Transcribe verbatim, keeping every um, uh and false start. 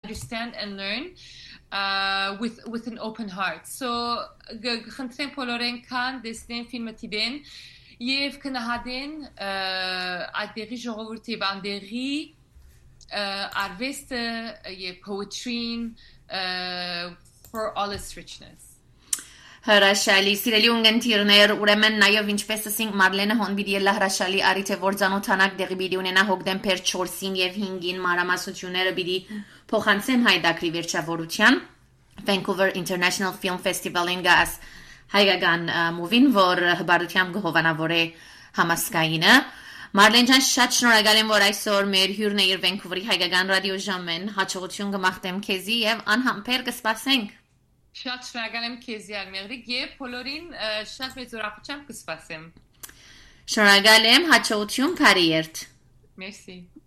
understand and learn uh, with with an open heart. So խնդրեմ բոլորեն կան դեսնեն ֆիլմը տիբեն եւ կնահատեն այդտեղի ժողովրդի բանդերի արվեստը եւ poetry-ն for all its richness. Հրաշալի, սիրելի ունգընտիրներ, ուրեմն նաև ինչպես ասենք Մարլենը հոն բիդի հրաշալի արիթ է որ ցանոթանակ դեղի բիդի ունենա հոկտեմբեր չորսին եւ հինգին մանրամասնությունները բիդի փոխանցեն հայդակրի վերջավորության Vancouver International Film Festival-ին գաս հայկական մուվին, որ հբարությամբ գհովանավորե համասկայինը Մարլեն ջան շատ շնորհակալ եմ որ այսօր մեր հյուրն է իր Vancouver-ի հայկական ռադիոժամեն հաջողություն կմաղթեմ քեզի եւ անհամբեր կսպասենք Շատ շնորհակալ եմ քեզի Ալմեղրիկ եւ բոլորին շատ մեծ ուրախությամբ կսպասեմ Շնորհակալ եմ հաջողություն բարի երթ Merci